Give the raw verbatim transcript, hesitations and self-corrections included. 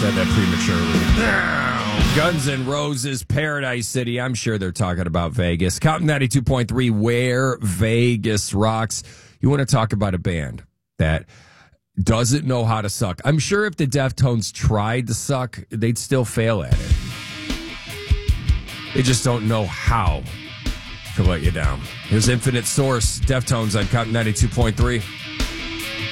said that prematurely. Guns N' Roses, Paradise City. I'm sure they're talking about Vegas. Cotton ninety-two point three, where Vegas rocks. You want to talk about a band that doesn't know how to suck. I'm sure if the Deftones tried to suck, they'd still fail at it. They just don't know how to let you down. Here's Infinite Source, Deftones on Cotton ninety-two point three.